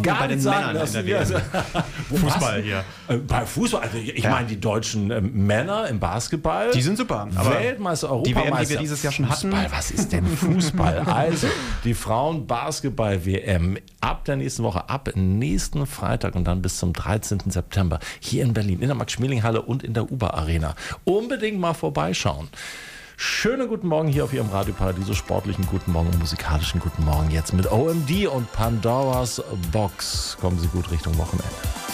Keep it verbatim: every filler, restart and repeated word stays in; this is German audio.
nur gar bei den nicht sagen Männern in lassen. der W M. Wo Fußball war's? hier. Äh, Bei Fußball, also ich Ja. meine die deutschen äh, Männer im Basketball. Die sind super. Aber Weltmeister, die W M, Europameister. die wir dieses Jahr schon hatten. Fußball, was ist denn Fußball? Also, die Frauen-Basketball-W M ab der nächsten Woche, ab nächsten Freitag und dann bis zum dreizehnten September hier in Berlin, in der Max-Schmeling-Halle und in der Uber-Arena. Unbedingt mal vorbeischauen. Schönen guten Morgen hier auf Ihrem Radioparadiso, sportlichen guten Morgen und musikalischen guten Morgen jetzt mit O M D und Pandoras Box. Kommen Sie gut Richtung Wochenende.